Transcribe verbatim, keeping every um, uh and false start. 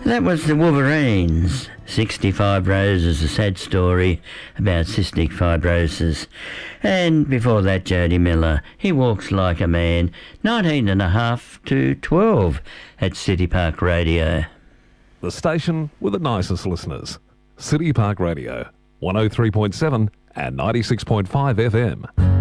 That was the Wolverines. sixty-five Roses, a sad story about cystic fibrosis. And before that, Jody Miller, He Walks Like a Man, nineteen and a half to twelve at City Park Radio. The station with the nicest listeners. City Park Radio, one oh three point seven and ninety-six point five F M.